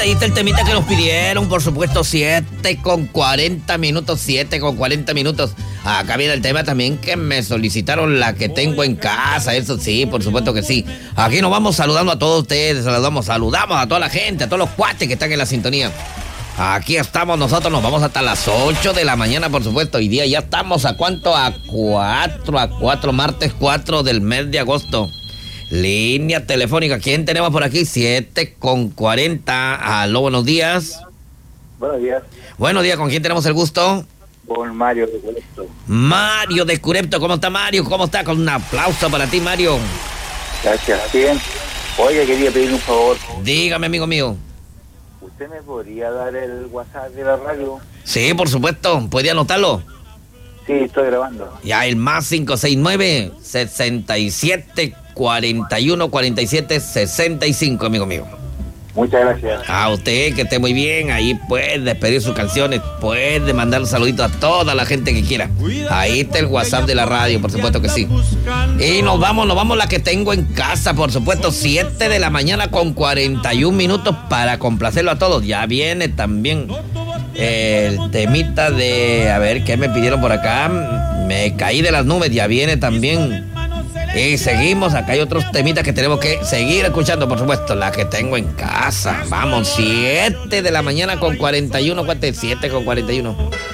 Ahí está el temita que nos pidieron, por supuesto, 7:40 minutos, 7:40 minutos. Acá viene el tema también que me solicitaron, la que tengo en casa, eso sí, por supuesto que sí. Aquí nos vamos saludando a todos ustedes, saludamos a toda la gente, a todos los cuates que están en la sintonía. Aquí estamos nosotros, nos vamos hasta las 8 de la mañana, por supuesto. Hoy día ya estamos ¿a cuánto? A 4, martes 4 del mes de agosto. Línea telefónica, ¿quién tenemos por aquí? 7:40. Aló, buenos días. Buenos días. Buenos días, ¿con quién tenemos el gusto? Con Mario de Curepto. Mario de Curepto, ¿cómo está Mario? ¿Cómo está? Con un aplauso para ti, Mario. Gracias. Bien. Oiga, quería pedir un favor. Dígame, amigo mío. ¿Usted me podría dar el WhatsApp de la radio? Sí, por supuesto, ¿puede anotarlo? Sí, estoy grabando. Ya, el más 569-67-41-47-65, amigo mío. Muchas gracias. A usted, que esté muy bien. Ahí puede despedir sus canciones, puede mandar un saludito a toda la gente que quiera. Ahí está el WhatsApp de la radio, por supuesto que sí. Y nos vamos, la que tengo en casa, por supuesto, 7:41 para complacerlo a todos. Ya viene también el temita de, a ver, ¿qué me pidieron por acá? Me caí de las nubes, ya viene también. Y seguimos, acá hay otros temitas que tenemos que seguir escuchando, por supuesto, la que tengo en casa. Vamos, 7:41, 7:41.